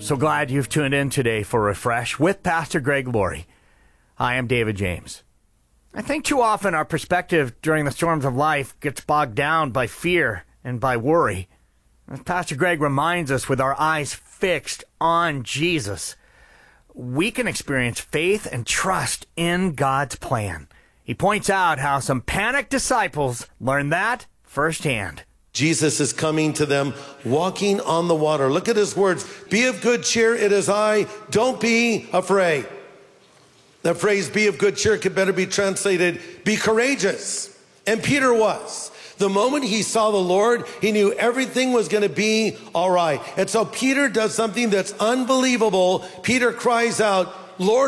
So glad you've tuned in today for Refresh with Pastor Greg Laurie. I am David James. I think too often our perspective during the storms of life gets bogged down by fear and by worry. As Pastor Greg reminds us, with our eyes fixed on Jesus, we can experience faith and trust in God's plan. He points out how some panicked disciples learned that firsthand. Jesus is coming to them, walking on the water. Look at his words. Be of good cheer, it is I. Don't be afraid. The phrase, be of good cheer, could better be translated, be courageous. And Peter was. The moment he saw the Lord, he knew everything was going to be all right. And so Peter does something that's unbelievable. Peter cries out, Lord,